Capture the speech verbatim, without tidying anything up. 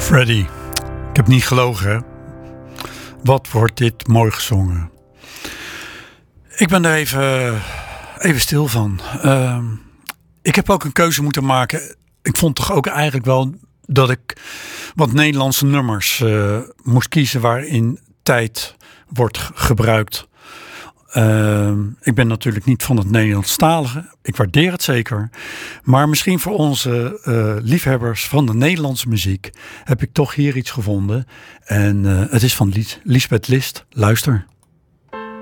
Freddy, ik heb niet gelogen, hè? Wat wordt dit mooi gezongen. Ik ben er even, even stil van. Uh, ik heb ook een keuze moeten maken. Ik vond toch ook eigenlijk wel dat ik wat Nederlandse nummers uh, moest kiezen waarin tijd wordt gebruikt. Uh, ik ben natuurlijk niet van het Nederlandstalige. Ik waardeer het zeker. Maar misschien voor onze uh, liefhebbers van de Nederlandse muziek heb ik toch hier iets gevonden. En uh, het is van Lies- Liesbeth List. Luister.